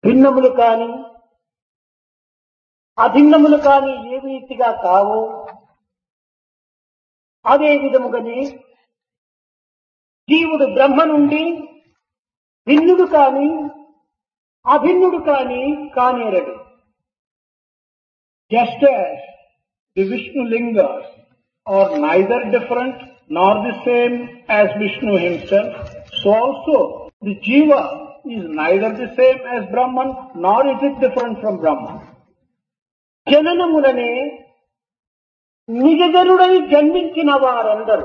భిన్నములు కాని అభిన్నములు కాని ఏ రీతిగా కావో అదే విధముగానే జీవుడు బ్రహ్మ నుండి భిన్నుడు కాని అభిన్నుడు కాని కానేరడు. Just as the Vishnu lingas are neither different nor the same as Vishnu himself, so also the Jiva is neither the same as Brahman nor is it different from Brahman. జననములనే నిజజనుడై జన్మించిన వారందరూ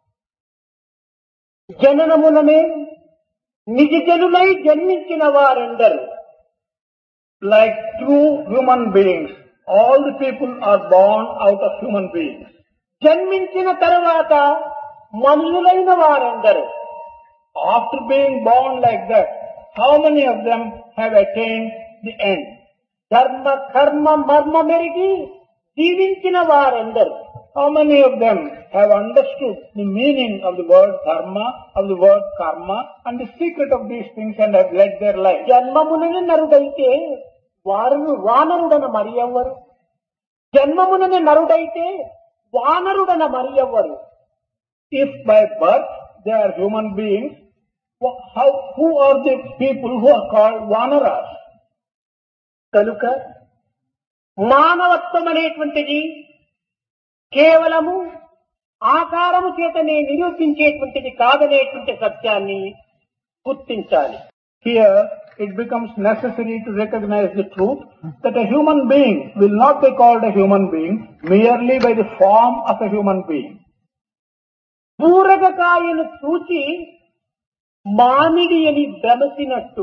జననములనే నిజజనులై జన్మించిన వారందరూ Like true human beings, all the people are born out of human beings. జన్మించిన తరువాత మనుషులైన వారందరూ After being born like that, how many of them have attained the end? ధర్మ కర్మ మర్మ మెరిగి జీవించిన వారందరూ How many of them have understood the meaning of the word dharma, of the word karma, and the secret of these things and have led their life? జన్మమునని నరుడైతే వారు వానరుడన మరి ఎవ్వరు? జన్మమునని నరుడైతే వానరుడన మరి ఎవ్వరు? If by birth they are human beings, who are the people who are called vanaras? కనుక మానవత్వం అనేటువంటిది కేవలము ఆకారము చేతనే నిరూపించేటువంటిది కాదనేటువంటి సత్యాన్ని గుర్తించాలి. Here it becomes necessary to recognize the truth that a human being will not be called a human being merely by the form of a human being. బూరగకాయను చూచి మామిడి అని భ్రమసినట్టు,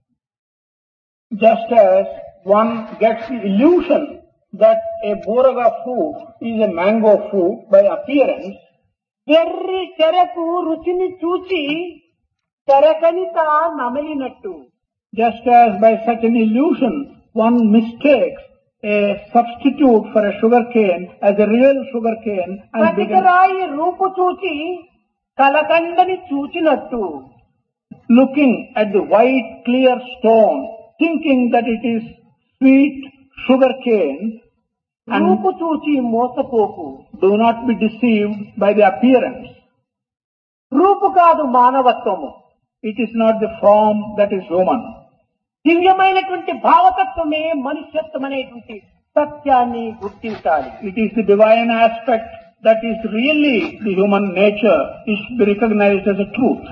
just as one gets the illusion that a buraga fruit is a mango fruit by appearance, వెర్రి చెరకు రుచిని చూచి చెరకనిత నమిలినట్టు, just as by such an illusion one mistakes a substitute for a sugar cane as a real sugar cane and పటికరాయి రూపు చూచి కలకండని చూచినట్టు, looking at the white clear stone thinking that it is sweet sugar cane, and రూపు చూచి మోసపోకు. do not be deceived by the appearance. రూపు కాదు మానవత్వము. It is not the form that is human. దివ్యమైనటువంటి భావతత్వమే మనుష్యత్వం అనేటువంటి సత్యాన్ని గుర్తించాలి. It is the divine aspect that is really the human nature is to be recognized as a truth.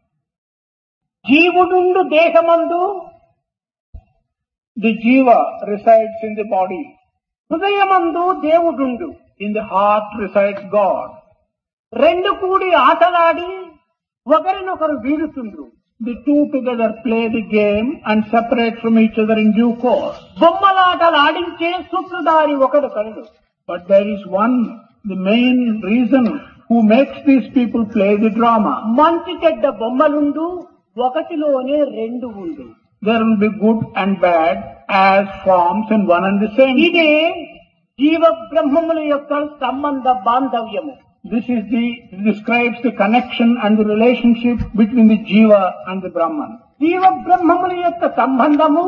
జీవుడుండు దేహమందు The jiva resides in the body. హృదయమందు దేవుడుండు. In the heart resides God. రెండు కూడి ఆటలాడి ఒకరినొకరు వీడుతుండ్రు. The two together play the game and separate from each other in due course. బొమ్మలాటలు ఆడించే సూత్రధారి ఒకడు కలడు. But there is one, the main reason who makes these people play the drama. మంచి చెడ్డ బొమ్మలుండు, ఒకటిలోనే రెండు ఉండు. There will be good and bad as forms in one and the same. ఇదే జీవ బ్రహ్మముల యొక్క సంబంధ బాంధవ్యము. This describes the connection and the relationship between the jiva and the Brahman. జీవ బ్రహ్మముల యొక్క సంబంధము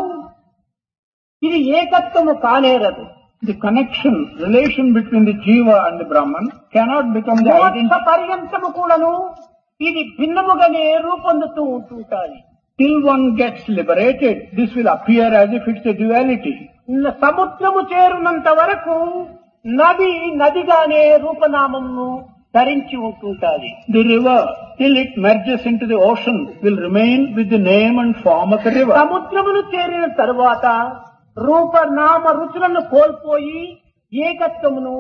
ఇది ఏకత్వము కానేరదు. The connection, relation between the jiva and the Brahman cannot become the మోక్ష identity. పర్యంతము కూడాను ఇది భిన్నముగానే రూపొందుతూ ఉంటుంటాయి. Till one gets liberated, this will appear as if it's a duality. సముద్రము చేరునంత వరకు నది నదిగానే రూపనామమును ధరించి ఉంటుంటాది. The river, till it merges into the ocean, will remain with the name and form of the river. సముద్రమును చేరిన తరువాత రూపనామ రుచులను కోల్పోయి ఏకత్వమును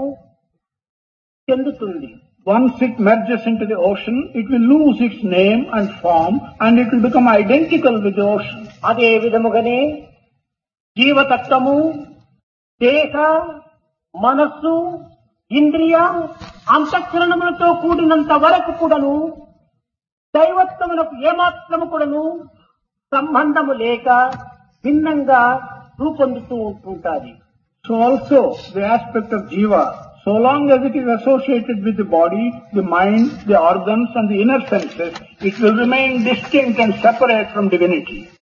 చెందుతుంది. Once it merges into the ocean, it will lose its name and form and it will become identical with the ocean. అదే విధముగానే జీవతత్వము దేహ మనస్సు ఇంద్రియ అంతఃకరణములతో కూడినంత వరకు కూడాను దైవత్వమునకు ఏమాత్రము కూడాను సంబంధము లేక భిన్నంగా రూపొందుతూ ఉంటుంటాది. So also the aspect of jiva, so long as it is associated with the body, the mind, the organs and the inner senses, it will remain distinct and separate from divinity.